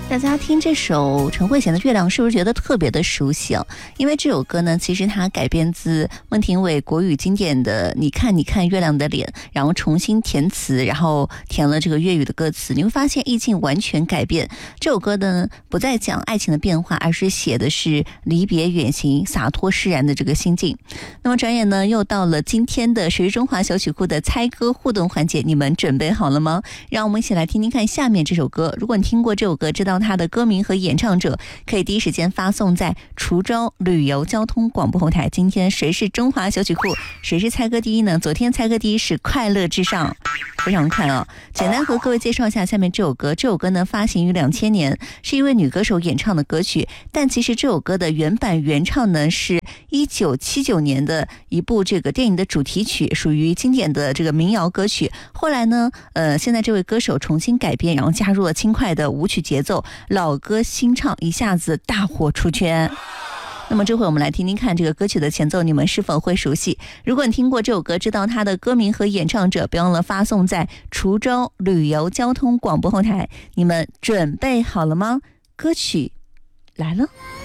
大家听这首陈慧娴的《月亮》是不是觉得特别的熟悉啊？因为这首歌呢，其实它改编自孟庭苇国语经典的《你看你看月亮的脸》，然后重新填词，然后填了这个粤语的歌词，你会发现意境完全改变。这首歌呢，不再讲爱情的变化，而是写的是离别远行、洒脱释然的这个心境。那么转眼呢，又到了今天的谁是中华小曲库的猜歌互动环节，你们准备好了吗？让我们一起来听听看下面这首歌。如果你听过这首歌，知道它的歌名和演唱者，可以第一时间发送在滁州旅游交通广播后台。今天谁是中华小曲库，谁是猜歌第一呢？昨天猜歌第一是快乐至上，非常快啊！简单和各位介绍一下下面这首歌。这首歌呢，发行于2000年，是一位女歌手演唱的歌曲。但其实这首歌的原版原唱呢，是1979年的一部这个电影的主题曲，属于经典的这个民谣歌曲。后来呢，现在这位歌手重新改编，然后加入了轻快的舞曲节奏，老歌新唱，一下子大火出圈。那么这回我们来听听看这个歌曲的前奏，你们是否会熟悉？如果你听过这首歌，知道它的歌名和演唱者，别忘了发送在滁州旅游交通广播后台。你们准备好了吗？歌曲来了。